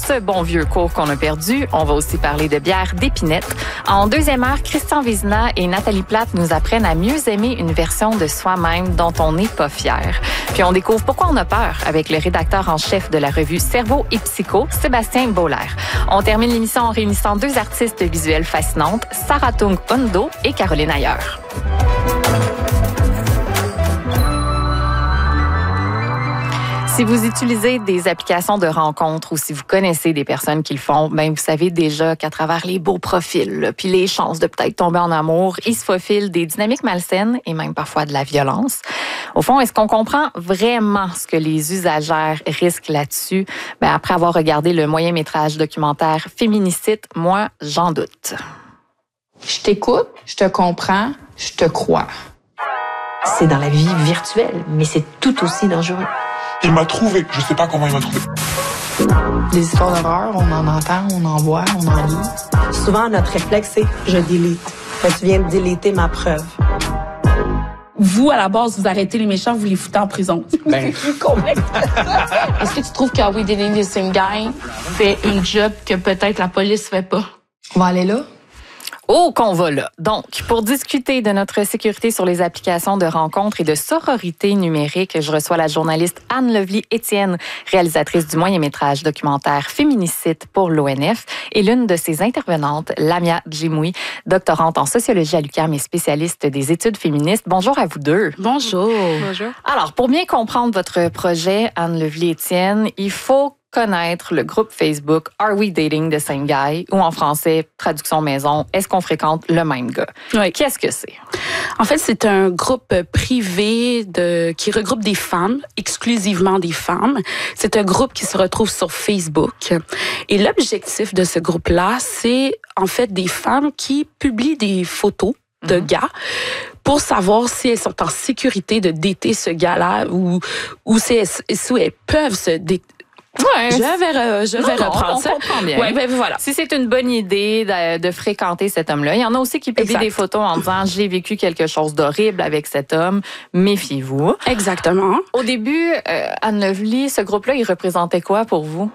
ce bon vieux cours qu'on a perdu. On va aussi parler de bière d'épinette. En deuxième heure, Christian Vézina et Nathalie Plate nous apprennent à mieux aimer une version de soi-même dont on n'est pas fier. Puis on découvre pourquoi on a peur avec le rédacteur en chef de la revue Cerveau et Psycho, Sébastien Bollaert. On termine l'émission en réunissant deux artistes visuelles fascinantes, Sarah Tung Hundo et Caroline Ayer. Si vous utilisez des applications de rencontres ou si vous connaissez des personnes qui le font, ben vous savez déjà qu'à travers les beaux profils, puis les chances de peut-être tomber en amour, il se faufile des dynamiques malsaines et même parfois de la violence. Au fond, est-ce qu'on comprend vraiment ce que les usagères risquent là-dessus? Ben après avoir regardé le moyen-métrage documentaire Féminicide, moi, j'en doute. Je t'écoute, je te comprends, je te crois. C'est dans la vie virtuelle, mais c'est tout aussi dangereux. Il m'a trouvé. Je sais pas comment il m'a trouvé. Des histoires d'horreur, on en entend, on en voit, on en lit. Souvent, notre réflexe, c'est « je delete ». Ben, tu viens de déléter ma preuve. Vous, à la base, vous arrêtez les méchants, vous les foutez en prison. Ben, Est-ce que tu trouves que We Dating the Same Guy fait une job que peut-être la police fait pas? On va aller là? Oh, qu'on va là. Donc, pour discuter de notre sécurité sur les applications de rencontres et de sororité numérique, je reçois la journaliste Anne-Lovely Étienne, réalisatrice du moyen-métrage documentaire Féminicide pour l'ONF, et l'une de ses intervenantes, Lamia Djimoui, doctorante en sociologie à l'UQAM et spécialiste des études féministes. Bonjour à vous deux. Bonjour. Bonjour. Alors, pour bien comprendre votre projet, Anne-Lovely Étienne, il faut connaître le groupe Facebook Are We Dating the Same Guy? Ou en français, traduction maison, est-ce qu'on fréquente le même gars? Oui. Qu'est-ce que c'est? En fait, c'est un groupe privé qui regroupe des femmes, exclusivement des femmes. C'est un groupe qui se retrouve sur Facebook. Et l'objectif de ce groupe-là, c'est en fait des femmes qui publient des photos de gars pour savoir si elles sont en sécurité de dater ce gars-là ou si elles peuvent se dater. Ouais, je vais reprendre ça. On comprend bien. Ouais, ben voilà. Si c'est une bonne idée de fréquenter cet homme-là, il y en a aussi qui publient des photos en disant « j'ai vécu quelque chose d'horrible avec cet homme, méfiez-vous ». Exactement. Au début, Anne-Lovely, ce groupe-là, il représentait quoi pour vous?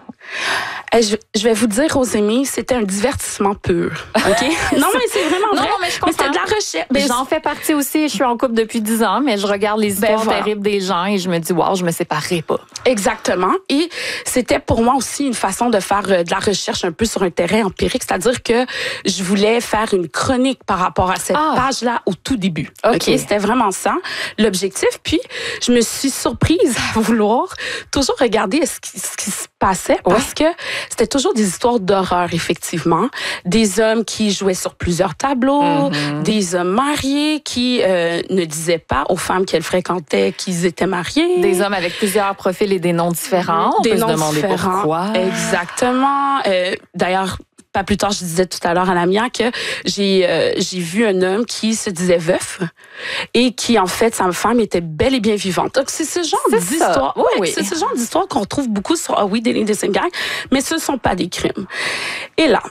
Je vais vous dire, Rosémie, c'était un divertissement pur. OK? Non, mais c'est vraiment vrai. Non, mais je comprends. Mais c'était de la recherche. J'en fais partie aussi. Je suis en couple depuis 10 ans, mais je regarde les histoires terribles des gens et je me dis, wow, je me séparerai pas. Exactement. Et c'était pour moi aussi une façon de faire de la recherche un peu sur un terrain empirique, c'est-à-dire que je voulais faire une chronique par rapport à cette page-là au tout début. OK? C'était vraiment ça, l'objectif. Puis, je me suis surprise à vouloir toujours regarder ce qui se passait parce que c'était toujours des histoires d'horreur, effectivement. Des hommes qui jouaient sur plusieurs tableaux, des hommes mariés qui ne disaient pas aux femmes qu'elles fréquentaient qu'ils étaient mariés. Des hommes avec plusieurs profils et des noms différents. On peut se demander pourquoi. Exactement. D'ailleurs, pas plus tard, je disais tout à l'heure à Lamia que j'ai vu un homme qui se disait veuf et qui, en fait, sa femme était belle et bien vivante. Donc, c'est ce genre d'histoire. Oui. C'est ce genre d'histoire qu'on trouve beaucoup sur We Dating the Same Guy, mais ce ne sont pas des crimes. Et là,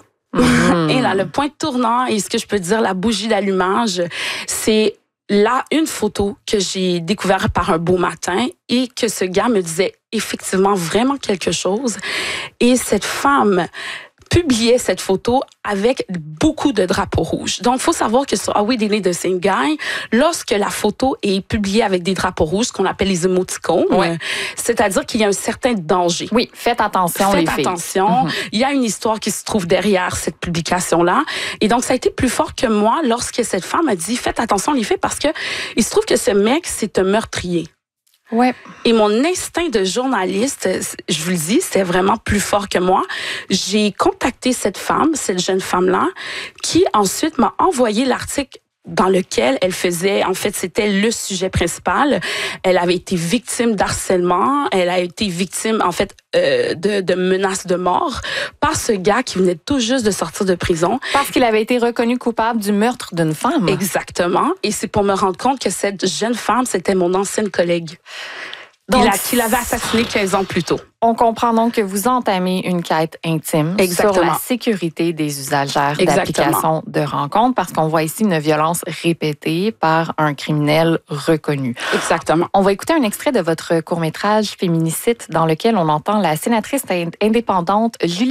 le point tournant et ce que je peux dire, la bougie d'allumage, c'est là une photo que j'ai découverte par un beau matin et que ce gars me disait effectivement vraiment quelque chose. Et cette femme publiait cette photo avec beaucoup de drapeaux rouges. Donc, il faut savoir que sur Are We Dating the Same Guy, lorsque la photo est publiée avec des drapeaux rouges, ce qu'on appelle les émoticônes, c'est-à-dire qu'il y a un certain danger. Oui, faites attention, les filles. Faites attention. Il y a une histoire qui se trouve derrière cette publication-là. Et donc, ça a été plus fort que moi lorsque cette femme a dit « Faites attention, les filles, parce que il se trouve que ce mec, c'est un meurtrier. » Ouais. Et mon instinct de journaliste, je vous le dis, c'était vraiment plus fort que moi. J'ai contacté cette jeune femme-là, qui ensuite m'a envoyé l'article dans lequel elle faisait, en fait, c'était le sujet principal. Elle avait été victime d'harcèlement, elle a été victime, en fait, de menaces de mort par ce gars qui venait tout juste de sortir de prison. Parce qu'il avait été reconnu coupable du meurtre d'une femme. Exactement. Et c'est pour me rendre compte que cette jeune femme, c'était mon ancienne collègue. Donc, qu'il avait assassiné 15 ans plus tôt. On comprend donc que vous entamez une quête intime sur la sécurité des usagères d'applications de rencontres parce qu'on voit ici une violence répétée par un criminel reconnu. Exactement. On va écouter un extrait de votre court-métrage Féminicide dans lequel on entend la sénatrice indépendante Julie